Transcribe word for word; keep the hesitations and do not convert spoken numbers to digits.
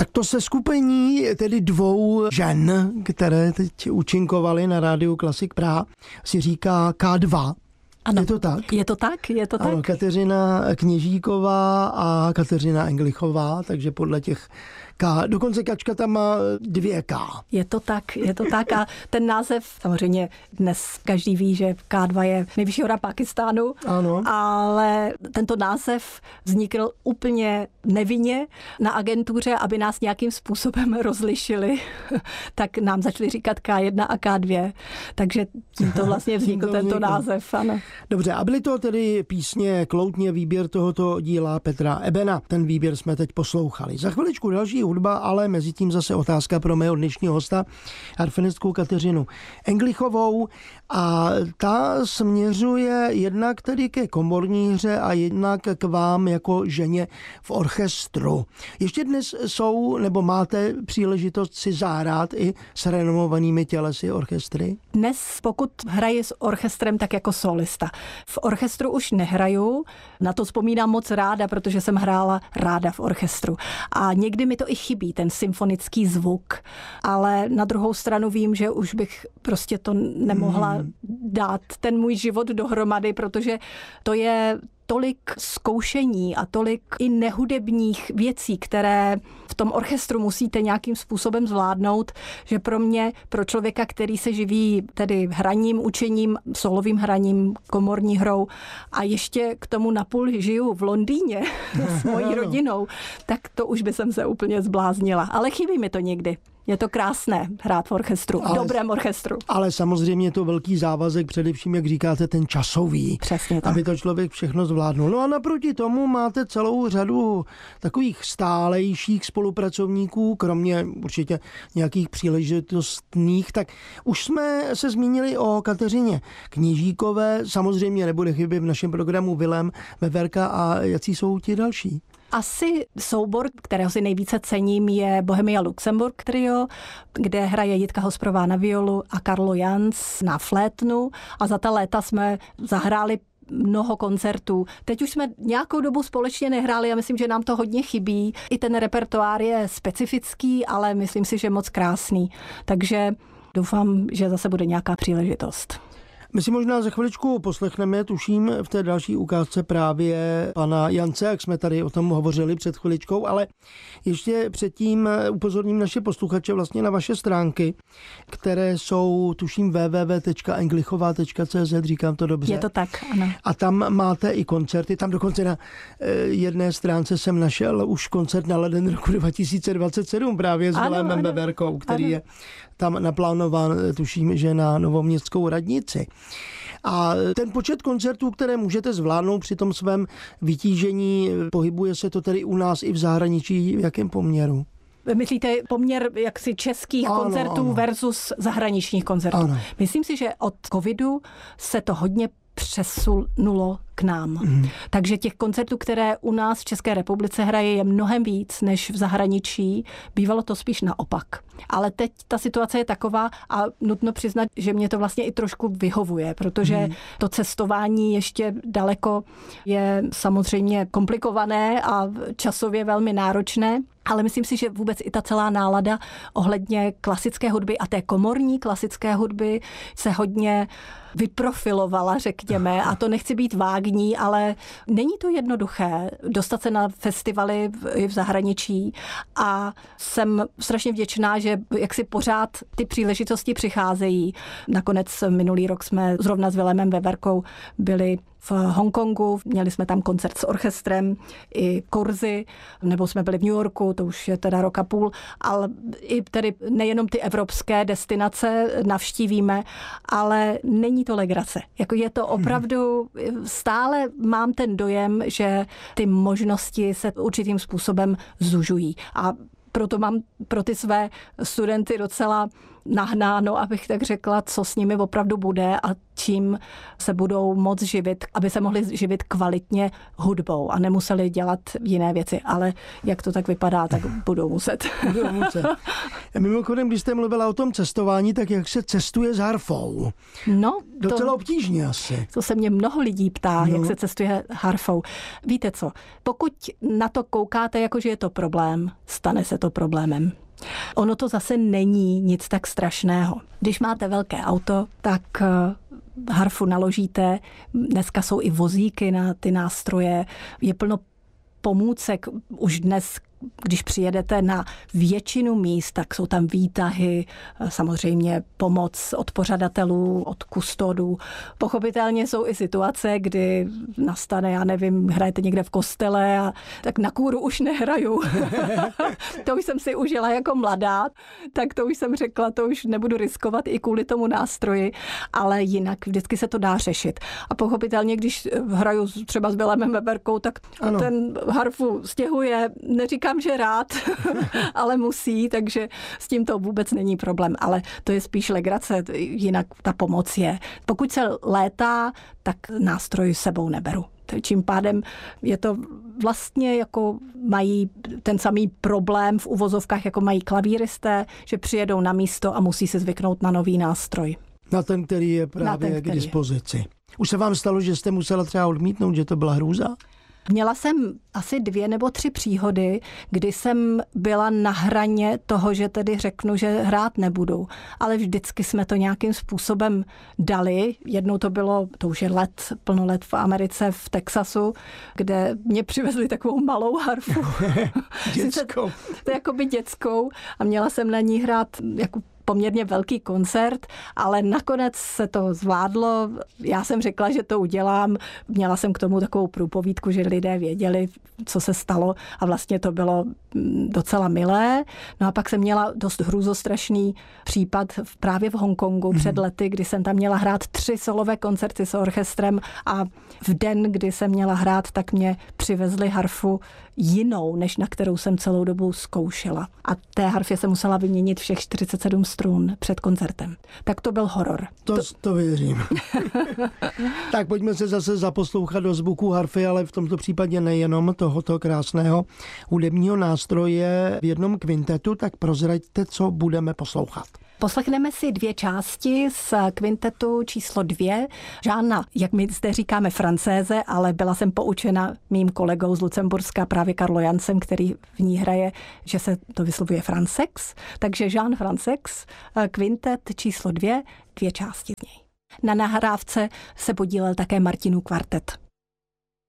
Tak to seskupení tedy dvou žen, které teď účinkovaly na Rádiu Klasik Praha, si říká K dva. Ano, je to tak? Je to tak, je to ano, tak. Kateřina Kněžíková a Kateřina Englichová, takže podle těch K. Dokonce Kačka tam má dvě K. Je to tak, je to tak a ten název, samozřejmě dnes každý ví, že K dva je nejvyšší hora Pákistánu, ano. Ale tento název vznikl úplně nevinně na agentuře, aby nás nějakým způsobem rozlišili, tak nám začali říkat K jedna a K dva, takže tímto vlastně vznikl to tento vznikl. název, ano. Dobře, a byly to tedy písně Kloutně, výběr tohoto díla Petra Ebena. Ten výběr jsme teď poslouchali. Za chviličku další hudba, ale mezi tím zase otázka pro mého dnešního hosta, harfenistku Kateřinu Englichovou, a ta směřuje jednak tedy ke komorní hře a jednak k vám jako ženě v orchestru. Ještě dnes jsou, nebo máte příležitost si zahrát i s renomovanými tělesy orchestry? Dnes, pokud hraji s orchestrem, tak jako solista. V orchestru už nehraju, na to vzpomínám moc ráda, protože jsem hrála ráda v orchestru. A někdy mi to i chybí, ten symfonický zvuk, ale na druhou stranu vím, že už bych prostě to nemohla hmm. dát ten můj život dohromady, protože to je tolik zkoušení a tolik i nehudebních věcí, které v tom orchestru musíte nějakým způsobem zvládnout, že pro mě, pro člověka, který se živí tedy hraním, učením, solovým hraním, komorní hrou a ještě k tomu napůl žiju v Londýně s mojí rodinou, tak to už by jsem se úplně zbláznila. Ale chybí mi to někdy. Je to krásné hrát v orchestru, v ale, dobrém orchestru. Ale samozřejmě je to velký závazek, především, jak říkáte, ten časový. Přesně tak. Aby to člověk všechno zvládnul. No a naproti tomu máte celou řadu takových stálejších spolupracovníků, kromě určitě nějakých příležitostných. Tak už jsme se zmínili o Kateřině Kněžíkové, samozřejmě nebude chybět v našem programu Vilém Veverka, a jací jsou ti další? Asi soubor, kterého si nejvíce cením, je Bohemia Luxemburg trio, kde hraje Jitka Hosprová na violu a Karlo Jans na flétnu, a za ta léta jsme zahráli mnoho koncertů. Teď už jsme nějakou dobu společně nehráli a myslím, že nám to hodně chybí. I ten repertoár je specifický, ale myslím si, že moc krásný. Takže doufám, že zase bude nějaká příležitost. My si možná za chviličku poslechneme, tuším, v té další ukázce právě pana Jance, jak jsme tady o tom hovořili před chviličkou, ale ještě předtím upozorním naše posluchače vlastně na vaše stránky, které jsou, tuším, w w w tečka englichová tečka c z, říkám to dobře. Je to tak, ano. A tam máte i koncerty, tam dokonce na jedné stránce jsem našel už koncert na leden roku dva tisíce dvacet sedm právě s Vilémem Veverkou, který ano. je tam naplánován, tuším, že na Novoměstskou radnici. A ten počet koncertů, které můžete zvládnout při tom svém vytížení, pohybuje se to tedy u nás i v zahraničí, v jakém poměru? Myslíte poměr jaksi českých ano, koncertů ano. versus zahraničních koncertů? Ano. Myslím si, že od covidu se to hodně přesunulo k nám. Mm. Takže těch koncertů, které u nás v České republice hraje, je mnohem víc než v zahraničí. Bývalo to spíš naopak. Ale teď ta situace je taková a nutno přiznat, že mě to vlastně i trošku vyhovuje, protože mm. to cestování ještě daleko je samozřejmě komplikované a časově velmi náročné. Ale myslím si, že vůbec i ta celá nálada ohledně klasické hudby a té komorní klasické hudby se hodně vyprofilovala, řekněme, a to nechci být vágní, ale není to jednoduché dostat se na festivaly v, v zahraničí a jsem strašně vděčná, že jak si pořád ty příležitosti přicházejí. Nakonec minulý rok jsme zrovna s Vilémem Veverkou byli v Hongkongu, měli jsme tam koncert s orchestrem i kurzy, nebo jsme byli v New Yorku, to už je teda rok a půl, ale i tedy nejenom ty evropské destinace navštívíme, ale není to legrace. Jako je to opravdu, stále mám ten dojem, že ty možnosti se určitým způsobem zužují. A proto mám pro ty své studenty docela nahnáno, abych tak řekla, co s nimi opravdu bude a čím se budou moc živit, aby se mohli živit kvalitně hudbou a nemuseli dělat jiné věci. Ale jak to tak vypadá, tak budou muset. Budou muset. Mimochodem, když jste mluvila o tom cestování, tak jak se cestuje s harfou? No, docela to, obtížně asi. To se mě mnoho lidí ptá, no. Jak se cestuje harfou. Víte co, pokud na to koukáte, jako že je to problém, stane se to problémem. Ono to zase není nic tak strašného. Když máte velké auto, tak harfu naložíte. Dneska jsou i vozíky na ty nástroje. Je plno pomůcek. Už dnes, když přijedete na většinu míst, tak jsou tam výtahy, samozřejmě pomoc od pořadatelů, od kustodů. Pochopitelně jsou i situace, kdy nastane, já nevím, hrajete někde v kostele a tak na kůru už nehraju. To už jsem si užila jako mladá, tak to už jsem řekla, to už nebudu riskovat i kvůli tomu nástroji, ale jinak vždycky se to dá řešit. A pochopitelně, když hraju třeba s Vilémem Weberkou, tak ano. Ten harfu stěhuje, neříkám, že rád, ale musí, takže s tím to vůbec není problém, ale to je spíš legrace, jinak ta pomoc je. Pokud se létá, tak nástroj sebou neberu. Čím pádem je to vlastně jako mají ten samý problém v uvozovkách, jako mají klavíristé, že přijedou na místo a musí se zvyknout na nový nástroj. Na ten, který je právě ten, k dispozici. Už se vám stalo, že jste musela třeba odmítnout, že to byla hrůza? Měla jsem asi dvě nebo tři příhody, kdy jsem byla na hraně toho, že tedy řeknu, že hrát nebudu. Ale vždycky jsme to nějakým způsobem dali. Jednou to bylo, to už je let, plno let v Americe, v Texasu, kde mě přivezli takovou malou harfu. Dětskou. To je jakoby dětskou a měla jsem na ní hrát jako poměrně velký koncert, ale nakonec se to zvládlo. Já jsem řekla, že to udělám. Měla jsem k tomu takovou průpovídku, že lidé věděli, co se stalo a vlastně to bylo docela milé. No a pak jsem měla dost hrůzostrašný případ právě v Hongkongu před lety, kdy jsem tam měla hrát tři solové koncerty s orchestrem a v den, kdy jsem měla hrát, tak mě přivezli harfu jinou, než na kterou jsem celou dobu zkoušela. A té harfě jsem musela vyměnit všech čtyřicet sedm strun před koncertem. Tak to byl horor. To, to... to věřím. Tak pojďme se zase zaposlouchat do zvuku harfy, ale v tomto případě nejenom tohoto krásného hudebního nástroje v jednom kvintetu, tak prozraďte, co budeme poslouchat. Poslechneme si dvě části z kvintetu číslo dvě. Žádná, jak my zde říkáme, Francéze, ale byla jsem poučena mým kolegou z Lucemburska, právě Karlo Jansem, který v ní hraje, že se to vyslovuje Fransex. Takže Jean Fransex, kvintet číslo dvě, dvě části z něj. Na nahrávce se podílel také Martinů kvartet.